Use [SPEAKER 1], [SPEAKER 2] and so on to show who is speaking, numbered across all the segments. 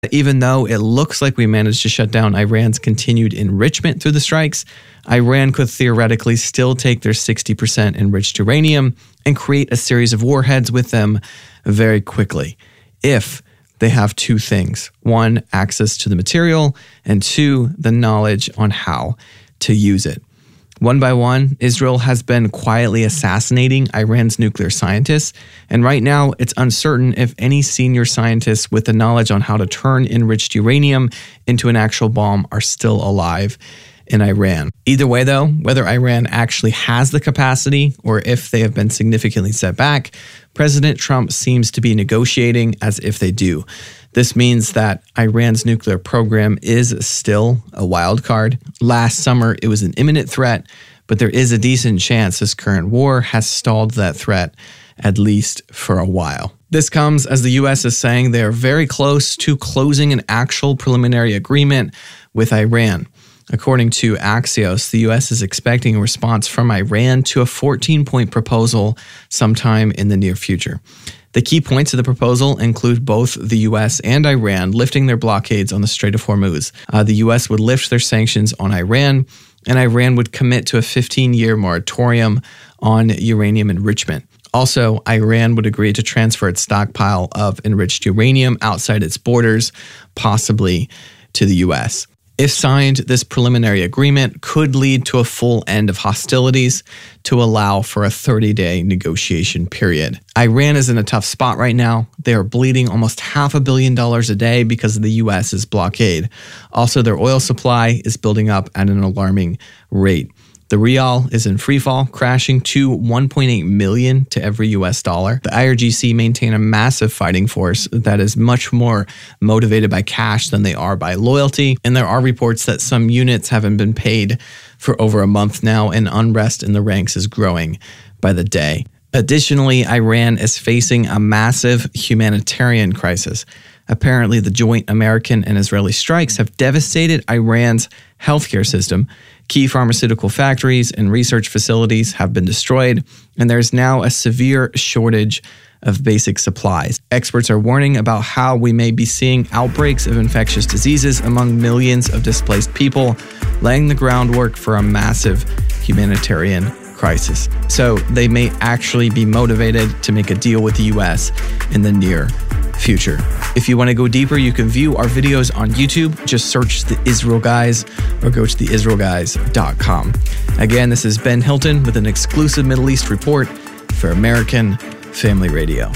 [SPEAKER 1] Even though it looks like we managed to shut down Iran's continued enrichment through the strikes, Iran could theoretically still take their 60% enriched uranium and create a series of warheads with them very quickly, if they have two things. One, access to the material, and two, the knowledge on how to use it. One by one, Israel has been quietly assassinating Iran's nuclear scientists, and right now it's uncertain if any senior scientists with the knowledge on how to turn enriched uranium into an actual bomb are still alive in Iran. Either way though, whether Iran actually has the capacity or if they have been significantly set back, President Trump seems to be negotiating as if they do. This means that Iran's nuclear program is still a wild card. Last summer, it was an imminent threat, but there is a decent chance this current war has stalled that threat, at least for a while. This comes as the U.S. is saying they are very close to closing an actual preliminary agreement with Iran. According to Axios, the U.S. is expecting a response from Iran to a 14-point proposal sometime in the near future. The key points of the proposal include both the U.S. and Iran lifting their blockades on the Strait of Hormuz. The U.S. would lift their sanctions on Iran, and Iran would commit to a 15-year moratorium on uranium enrichment. Also, Iran would agree to transfer its stockpile of enriched uranium outside its borders, possibly to the U.S. If signed, this preliminary agreement could lead to a full end of hostilities to allow for a 30-day negotiation period. Iran is in a tough spot right now. They are bleeding almost $500 million a day because of the U.S.'s blockade. Also, their oil supply is building up at an alarming rate. The rial is in freefall, crashing to 1.8 million to every US dollar. The IRGC maintain a massive fighting force that is much more motivated by cash than they are by loyalty. And there are reports that some units haven't been paid for over a month now, and unrest in the ranks is growing by the day. Additionally, Iran is facing a massive humanitarian crisis. Apparently, the joint American and Israeli strikes have devastated Iran's healthcare system. Key pharmaceutical factories and research facilities have been destroyed, and there's now a severe shortage of basic supplies. Experts are warning about how we may be seeing outbreaks of infectious diseases among millions of displaced people, laying the groundwork for a massive humanitarian crisis. So they may actually be motivated to make a deal with the US in the near future. If you want to go deeper, you can view our videos on YouTube. Just search The Israel Guys or go to theisraelguys.com. Again, this is Ben Hilton with an exclusive Middle East report for American Family Radio.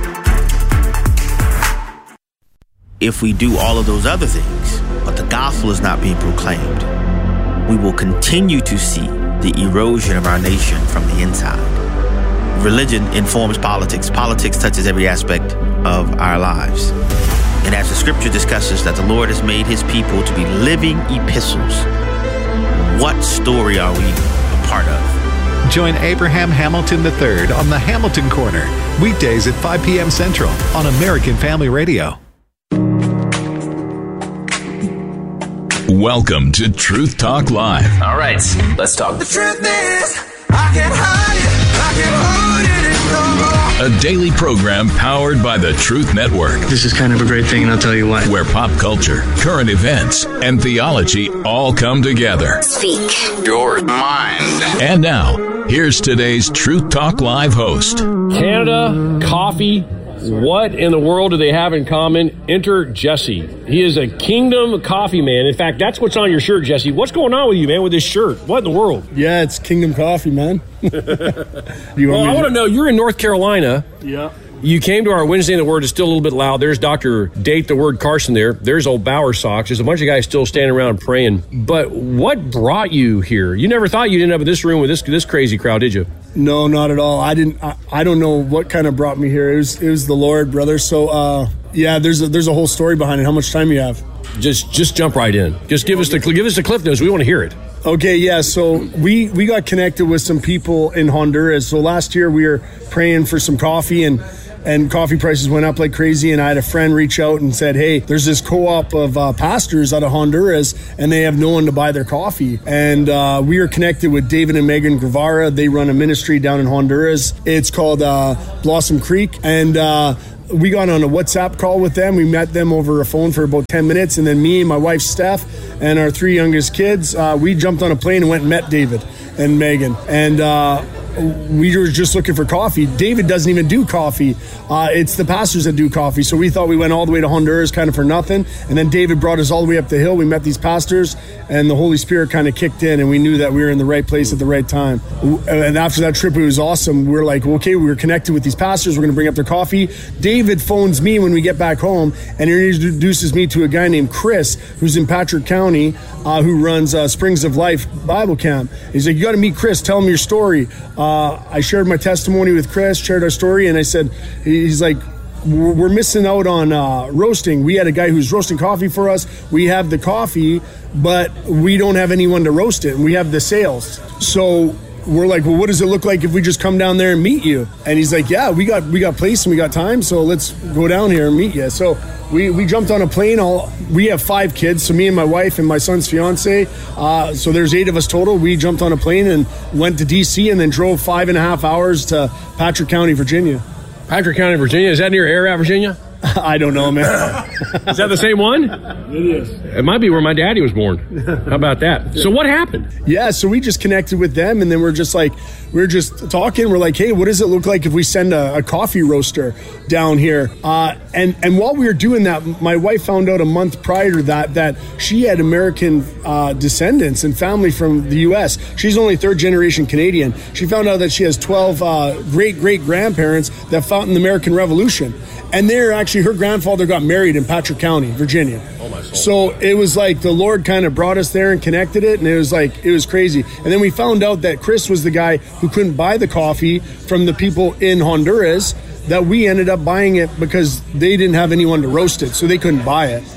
[SPEAKER 2] If we do all of those other things, but the gospel is not being proclaimed, we will continue to see the erosion of our nation from the inside. Religion informs politics. Politics touches every aspect of our lives. And as the scripture discusses that the Lord has made his people to be living epistles, what story are we a part of?
[SPEAKER 3] Join Abraham Hamilton III on the Hamilton Corner, weekdays at 5 p.m. Central on American Family Radio.
[SPEAKER 4] Welcome to Truth Talk Live.
[SPEAKER 5] All right, let's talk.
[SPEAKER 6] The truth is, I can't hide it, I can't hold it no more.
[SPEAKER 4] A daily program powered by the Truth Network.
[SPEAKER 7] This is kind of a great thing, and I'll tell you why.
[SPEAKER 4] Where pop culture, current events, and theology all come together.
[SPEAKER 8] Speak
[SPEAKER 5] Your mind.
[SPEAKER 4] And now, here's today's Truth Talk Live host.
[SPEAKER 9] Canada, coffee. What in the world do they have in common? Enter Jesse. He is a Kingdom Coffee man. In fact, that's what's on your shirt, Jesse. What's going on with you, man, with this shirt? What in the world?
[SPEAKER 10] Yeah, it's Kingdom Coffee, man.
[SPEAKER 9] I want to know, you're in North Carolina.
[SPEAKER 10] Yeah.
[SPEAKER 9] You came to our Wednesday in the Word. It's still a little bit loud. There's Dr. Date the Word Carson there. There's old Bauer Socks. There's a bunch of guys still standing around praying. But what brought you here? You never thought you'd end up in this room with this crazy crowd, did you?
[SPEAKER 10] No, not at all. I don't know what kind of brought me here. It was the Lord, brother. So yeah, there's a whole story behind it. How much time you have?
[SPEAKER 9] Just jump right in. Just give us the cliff notes. We want to hear it.
[SPEAKER 10] Okay, yeah. So we got connected with some people in Honduras. So last year we were praying for some coffee, and coffee prices went up like crazy, and I had a friend reach out and said, hey, there's this co-op of pastors out of Honduras, and they have no one to buy their coffee. And we are connected with David and Megan Guevara. They run a ministry down in Honduras. It's called Blossom Creek, and we got on a WhatsApp call with them. We met them over a phone for about 10 minutes. And then me and my wife, Steph, and our 3 youngest kids, we jumped on a plane and went and met David and Megan. And we were just looking for coffee. David doesn't even do coffee. It's the pastors that do coffee. So we thought we went all the way to Honduras kind of for nothing. And then David brought us all the way up the hill. We met these pastors and the Holy Spirit kind of kicked in and we knew that we were in the right place at the right time. And after that trip, it was awesome. We were like, okay, we were connected with these pastors. We're going to bring up their coffee. David phones me when we get back home and he introduces me to a guy named Chris, who's in Patrick County, who runs Springs of Life Bible Camp. He's like, you got to meet Chris. Tell him your story. I shared my testimony with Chris, shared our story, and I said, he's like, we're missing out on roasting. We had a guy who's roasting coffee for us. We have the coffee, but we don't have anyone to roast it, and we have the sales. So we're like, well, what does it look like if we just come down there and meet you? And he's like, yeah, we got place and we got time, so let's go down here and meet you. So we jumped on a plane. We have 5 kids, so me and my wife and my son's fiance. So there's 8 of us total. We jumped on a plane and went to D.C. and then drove 5.5 hours to Patrick County, Virginia.
[SPEAKER 9] Patrick County, Virginia. Is that near Ararat, Virginia?
[SPEAKER 10] I don't know, man.
[SPEAKER 9] Is that the same one?
[SPEAKER 10] It is.
[SPEAKER 9] It might be where my daddy was born. How about that? So what happened?
[SPEAKER 10] Yeah, so we just connected with them, and then we're just talking. We're like, hey, what does it look like if we send a coffee roaster down here? And while we were doing that, my wife found out a month prior to that she had American descendants and family from the U.S. She's only 3rd-generation Canadian. She found out that she has 12 great-great-grandparents that fought in the American Revolution. And her grandfather got married in Patrick County, Virginia. Oh my soul. So it was like the Lord kind of brought us there and connected it, and it was crazy. And then we found out that Chris was the guy who couldn't buy the coffee from the people in Honduras, that we ended up buying it because they didn't have anyone to roast it, so they couldn't buy it.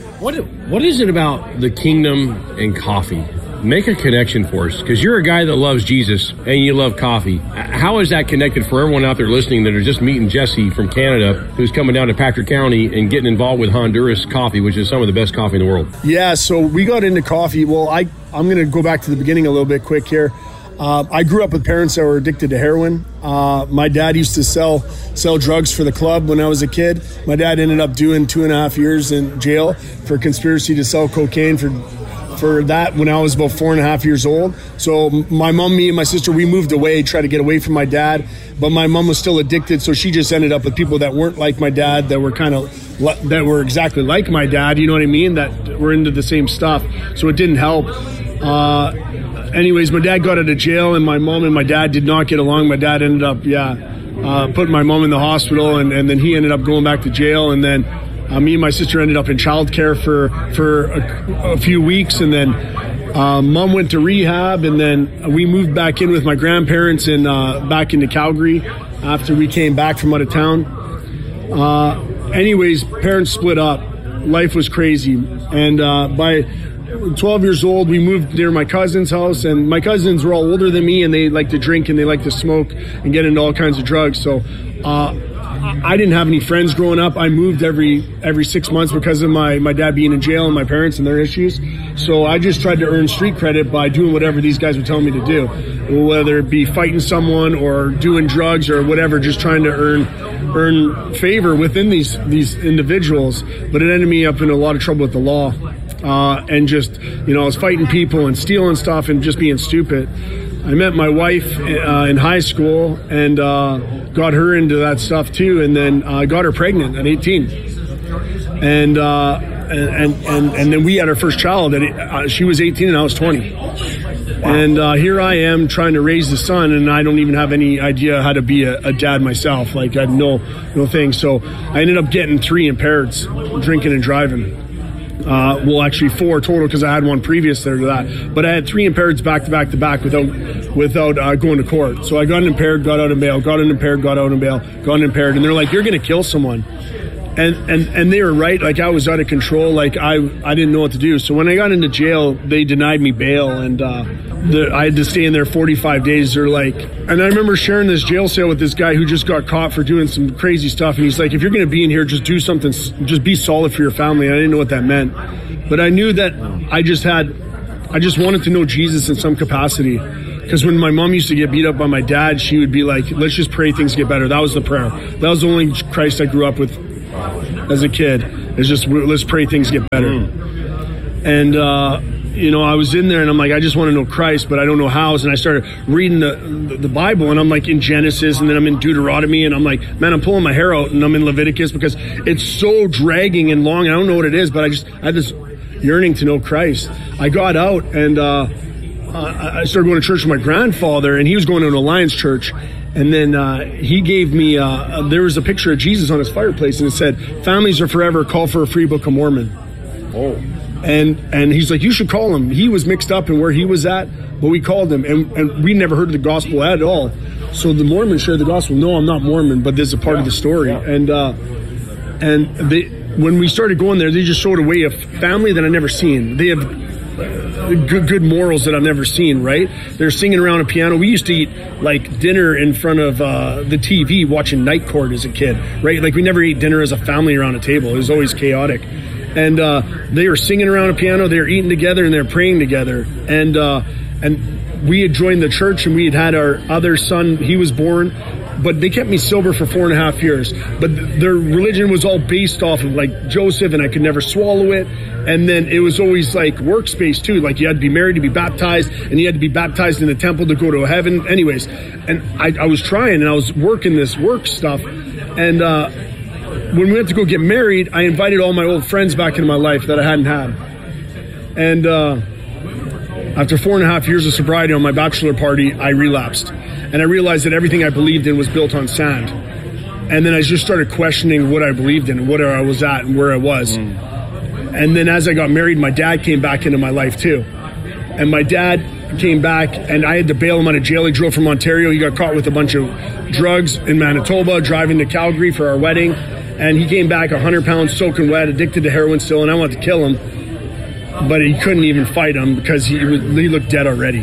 [SPEAKER 9] What is it about the kingdom and coffee? Make a connection for us, because you're a guy that loves Jesus and you love coffee. How is that connected for everyone out there listening that are just meeting Jesse from Canada, who's coming down to Patrick County and getting involved with Honduras coffee, which is some of the best coffee in the world? Yeah, so we got into coffee. Well, I'm going to go back to the beginning a little bit quick here. I grew up with parents that were addicted to heroin. My dad used to sell drugs for the club when I was a kid. My dad ended up doing 2.5 years in jail for conspiracy to sell cocaine for that when I was about 4.5 years old. So my mom, me and my sister, we moved away, tried to get away from my dad, but my mom was still addicted, so she just ended up with people that weren't like my dad, that were exactly like my dad, you know what I mean, that were into the same stuff, so it didn't help. Anyways, my dad got out of jail, and my mom and my dad did not get along. My dad ended up putting my mom in the hospital, and then he ended up going back to jail, and then me and my sister ended up in childcare for a few weeks, and then mom went to rehab, and then we moved back in with my grandparents and back into Calgary after we came back from out of town. Anyways, parents split up. Life was crazy, and by 12 years old, we moved near my cousin's house, and my cousins were all older than me, and they like to drink and they like to smoke and get into all kinds of drugs. So I didn't have any friends growing up. I moved every 6 months because of my dad being in jail and my parents and their issues. So I just tried to earn street credit by doing whatever these guys were telling me to do, whether it be fighting someone or doing drugs or whatever, just trying to earn favor within these individuals. But it ended me up in a lot of trouble with the law. And just, I was fighting people and stealing stuff and just being stupid. I met my wife in high school and got her into that stuff too, and then got her pregnant at 18. And then we had our first child. She was 18 and I was 20. And here I am trying to raise the son, and I don't even have any idea how to be a dad myself. Like, I had no thing. So I ended up getting 3 impaireds, drinking and driving. Well, actually 4 total, because I had one previous there to that. But I had 3 impaireds back to back to back without going to court. So I got an impaired, got out of bail, got an impaired, got out of bail, got an impaired, and they're like, "You're going to kill someone." And they were right. Like, I was out of control. Like, I didn't know what to do. So when I got into jail, they denied me bail, and I had to stay in there 45 days. They're like, and I remember sharing this jail cell with this guy who just got caught for doing some crazy stuff. And he's like, "If you're going to be in here, just do something. Just be solid for your family." And I didn't know what that meant, but I knew that I just wanted to know Jesus in some capacity.
[SPEAKER 10] Because when my mom used to get beat up by my dad, she would be like, let's just pray things get better. That was the prayer. That was the only Christ I grew up with as a kid. It's just, let's pray things get better. And, you know, I was in there and I'm like, I just want to know Christ, but I don't know how. And I started reading the Bible, and I'm like in Genesis, and then I'm in Deuteronomy, and I'm like, man, I'm pulling my hair out, and I'm in Leviticus because it's so dragging and long. I don't know what it is, but I had this yearning to know Christ. I got out and I started going to church with my grandfather, and he was going to an Alliance church. And then he gave me, there was a picture of Jesus on his fireplace, and it said, "Families are forever, call for a free Book of Mormon." Oh. And he's like, you should call him. He was mixed up in where he was at, but we called him, and we never heard of the gospel at all. So the Mormons shared the gospel. No, I'm not Mormon, but this is a part of the story. And they, when we started going there, they just showed a way of family that I've never seen. They have good morals that I've never seen, right? They're singing around a piano. We used to eat like dinner in front of the TV watching Night Court as a kid, right? Like we never ate dinner as a family around a table. It was always chaotic. And they were singing around a piano, they were eating together, and they were praying together. And we had joined the church, and we had our other son, he was born, but they kept me sober for 4.5 years. But their religion was all based off of like Joseph, and I could never swallow it. And then it was always like workspace too. Like you had to be married to be baptized, and you had to be baptized in the temple to go to heaven. Anyways, and I was trying, and I was working this work stuff. And when we went to go get married, I invited all my old friends back into my life that I hadn't had. And after 4.5 years of sobriety on my bachelor party, I relapsed. And I realized that everything I believed in was built on sand. And then I just started questioning what I believed in, what I was at, and where I was. And then as I got married, my dad came back into my life too. And my dad came back, and I had to bail him out of jail. He drove from Ontario. He got caught with a bunch of drugs in Manitoba, driving to Calgary for our wedding. And he came back 100 pounds soaking wet, addicted to heroin still, and I wanted to kill him. But he couldn't even fight him because he looked dead already.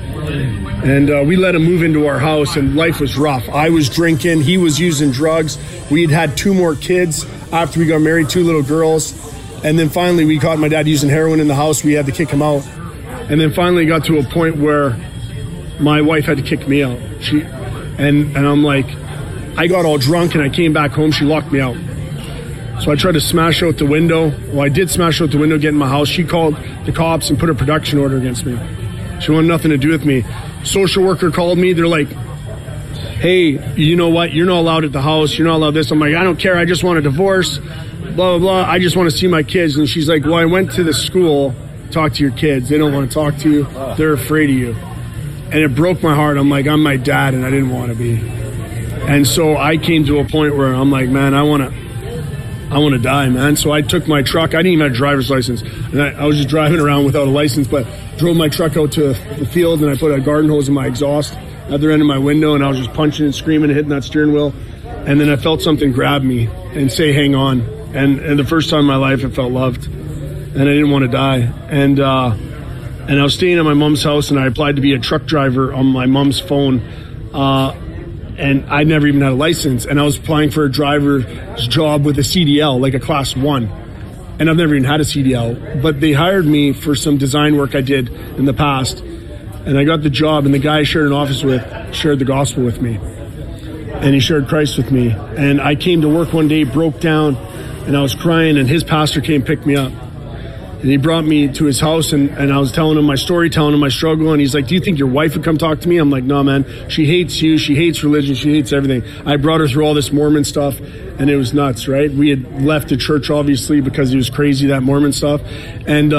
[SPEAKER 10] And we let him move into our house, and life was rough. I was drinking. He was using drugs. We had 2 more kids after we got married, 2 little girls. And then finally we caught my dad using heroin in the house. We had to kick him out. And then finally got to a point where my wife had to kick me out. And I'm like, I got all drunk and I came back home. She locked me out. So I tried to smash out the window. Well, I did smash out the window, get in my house. She called the cops and put a production order against me. She wanted nothing to do with me. Social worker called me. They're like, hey, you know what? You're not allowed at the house. You're not allowed this. I'm like, I don't care. I just want a divorce. Blah, blah, blah. I just want to see my kids. And she's like, well, I went to the school, talk to your kids. They don't want to talk to you. They're afraid of you. And it broke my heart. I'm like, I'm my dad and I didn't want to be. And so I came to a point where I'm like, man, I want to die, man. So I took my truck. I didn't even have a driver's license. And I was just driving around without a license, but drove my truck out to the field, and I put a garden hose in my exhaust at the other end of my window, and I was just punching and screaming and hitting that steering wheel. And then I felt something grab me and say, hang on. And the first time in my life, I felt loved. And I didn't want to die. And I was staying at my mom's house, and I applied to be a truck driver on my mom's phone. And I never even had a license. And I was applying for a driver's job with a CDL, like a class 1. And I've never even had a CDL. But they hired me for some design work I did in the past. And I got the job, and the guy I shared an office with shared the gospel with me. And he shared Christ with me. And I came to work one day, broke down, and I was crying, and his pastor came pick me up. And he brought me to his house, and I was telling him my story, telling him my struggle. And he's like, do you think your wife would come talk to me? I'm like, no, man. She hates you. She hates religion. She hates everything. I brought her through all this Mormon stuff, and it was nuts, right? We had left the church, obviously, because it was crazy, that Mormon stuff. And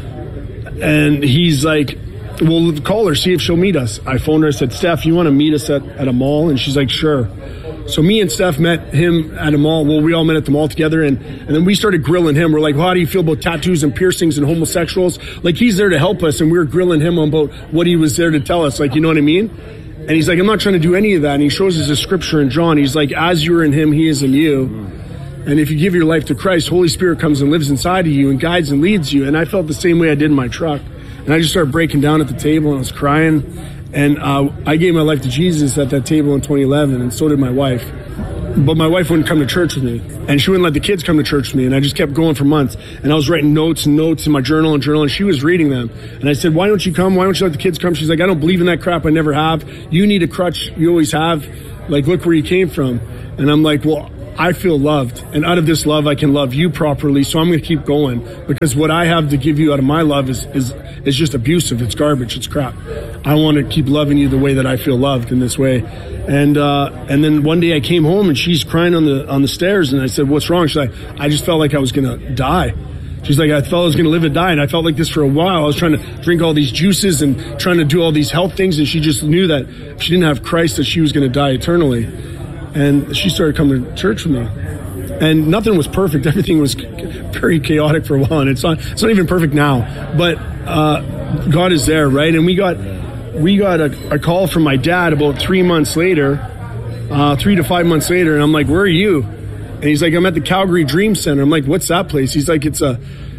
[SPEAKER 10] he's like, well, call her, see if she'll meet us. I phoned her. I said, Steph, you want to meet us at a mall? And she's like, sure. So me and Steph met him at a mall. Well, we all met at the mall together, and then we started grilling him. We're like, well, how do you feel about tattoos and piercings and homosexuals? Like, he's there to help us, and we were grilling him about what he was there to tell us. Like, you know what I mean? And he's like, I'm not trying to do any of that. And he shows us a scripture in John. He's like, as you're in him, he is in you. And if you give your life to Christ, Holy Spirit comes and lives inside of you and guides and leads you. And I felt the same way I did in my truck. And I just started breaking down at the table, and I was crying. And I gave my life to Jesus at that table in 2011, and so did my wife. but my wife wouldn't come to church with me, and she wouldn't let the kids come to church with me, and I just kept going for months, and I was writing notes in my journal, and she was reading them, and I said, why don't you come? Why don't you let the kids come? She's like, I don't believe in that crap. I never have. You need a crutch. You always have. Like, look where you came from. And I'm like, well, I feel loved, and out of this love, I can love you properly, so I'm going to keep going, because what I have to give you out of my love is just abusive. It's garbage. It's crap. I want to keep loving you the way that I feel loved in this way. And then one day I came home, and she's crying on the stairs, and I said, what's wrong? She's like, I just felt like I was going to die. She's like, I felt I was going to live and die, and I felt like this for a while. I was trying to drink all these juices and trying to do all these health things, and she just knew that if she didn't have Christ, that she was going to die eternally. And she started coming to church with me. And nothing was perfect. Everything was very chaotic for a while, and it's not even perfect now. But God is there, right? And we got a call from my dad about 3 months later, 3 to 5 months later, and I'm like, where are you? And he's like, I'm at the Calgary Dream Center. I'm like, what's that place? He's like, it's a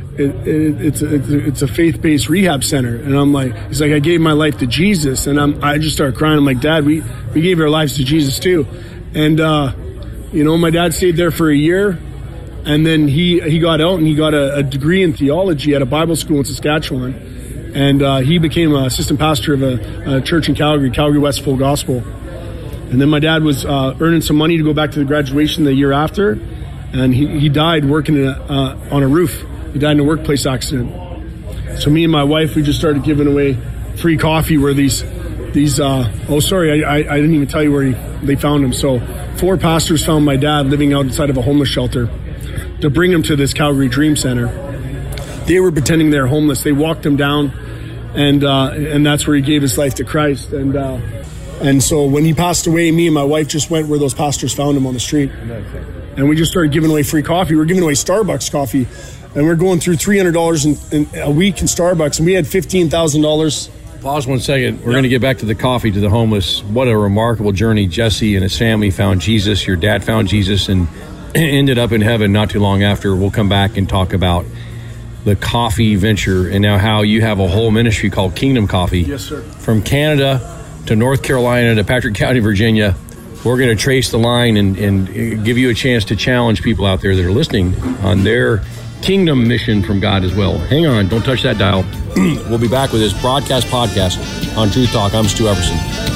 [SPEAKER 10] faith-based rehab center. And I'm like, he's like, I gave my life to Jesus. And I just started crying. I'm like, Dad, we gave our lives to Jesus too. And my dad stayed there for a year, and then he got out and he got a degree in theology at a Bible school in Saskatchewan. And he became an assistant pastor of a church in Calgary West Full Gospel. And then my dad was earning some money to go back to the graduation the year after, and he died working on a roof. He died in a workplace accident. So me and my wife, we just started giving away free coffee where these I didn't even tell you where they found him. So 4 pastors found my dad living outside of a homeless shelter to bring him to this Calgary Dream Center. They were pretending they're homeless. They walked him down, and that's where he gave his life to Christ. And so when he passed away, me and my wife just went where those pastors found him on the street. And we just started giving away free coffee. We're giving away Starbucks coffee. And we're going through $300 in a week in Starbucks. And we had $15,000.
[SPEAKER 9] Pause 1 second. We're going to get back to the coffee to the homeless. What a remarkable journey. Jesse and his family found Jesus. Your dad found Jesus and ended up in heaven not too long after. We'll come back and talk about the coffee venture and now how you have a whole ministry called Kingdom Coffee.
[SPEAKER 10] Yes, sir.
[SPEAKER 9] From Canada to North Carolina to Patrick County, Virginia. We're going to trace the line and give you a chance to challenge people out there that are listening on their kingdom mission from God as well. Hang on, don't touch that dial. We'll be back with this podcast on Truth Talk. I'm Stu Everson.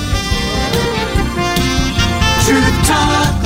[SPEAKER 6] Truth Talk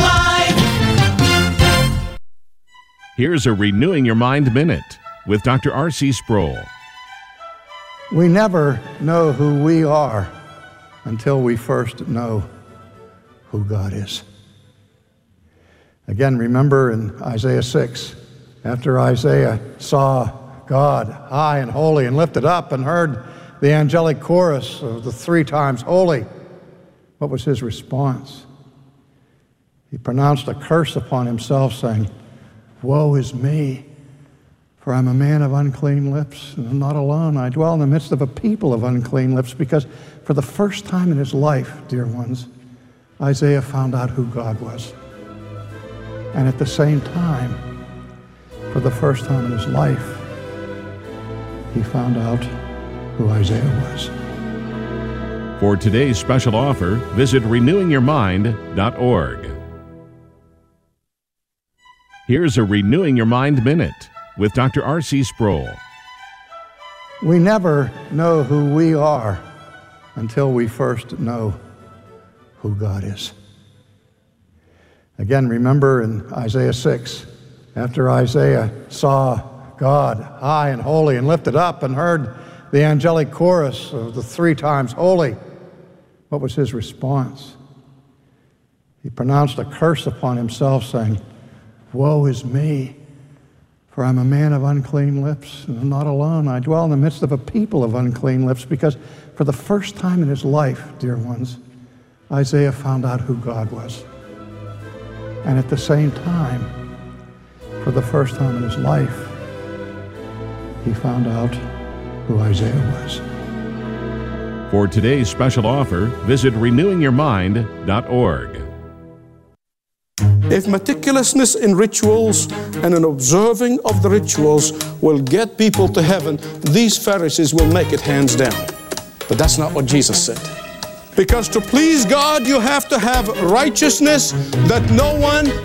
[SPEAKER 6] Live.
[SPEAKER 4] Here's a Renewing Your Mind Minute with Dr. R.C. Sproul.
[SPEAKER 8] We never know who we are until we first know who God is. Again, remember in Isaiah 6, after Isaiah saw God high and holy and lifted up and heard the angelic chorus of the 3 times holy, what was his response? He pronounced a curse upon himself, saying, "Woe is me, for I'm a man of unclean lips, and I'm not alone. I dwell in the midst of a people of unclean lips," because for the first time in his life, dear ones, Isaiah found out who God was. And at the same time, for the first time in his life, he found out who Isaiah was.
[SPEAKER 4] For today's special offer, visit renewingyourmind.org. Here's a Renewing Your Mind Minute with Dr. R.C. Sproul.
[SPEAKER 8] We never know who we are until we first know who God is. Again, remember in Isaiah 6, after Isaiah saw God high and holy and lifted up and heard the angelic chorus of the 3 times holy, what was his response? He pronounced a curse upon himself, saying, "Woe is me, for I'm a man of unclean lips, and I'm not alone. I dwell in the midst of a people of unclean lips," because for the first time in his life, dear ones, Isaiah found out who God was. And at the same time, for the first time in his life, he found out who Isaiah was.
[SPEAKER 4] For today's special offer, visit renewingyourmind.org.
[SPEAKER 11] If meticulousness in rituals and an observing of the rituals will get people to heaven, these Pharisees will make it hands down. But that's not what Jesus said. Because to please God, you have to have righteousness that no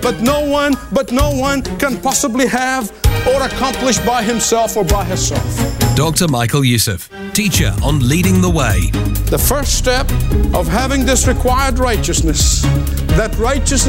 [SPEAKER 11] one can possibly have or accomplish by himself or by herself.
[SPEAKER 12] Dr. Michael Youssef, teacher on Leading the Way.
[SPEAKER 11] The first step of having this required righteousness, that righteousness